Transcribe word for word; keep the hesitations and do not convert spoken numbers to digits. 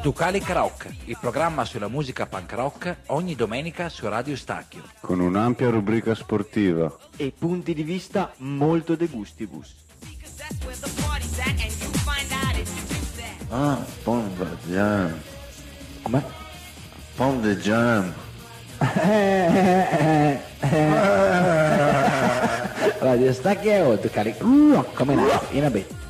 Ducali Rock, il programma sulla musica punk rock ogni domenica su Radio Stacchio. Con un'ampia rubrica sportiva. E punti di vista molto de gustibus. Ah, Pond Jam. Come? Pond Jam. Radio Stacchio, Ducali, uh, come no, in a bit.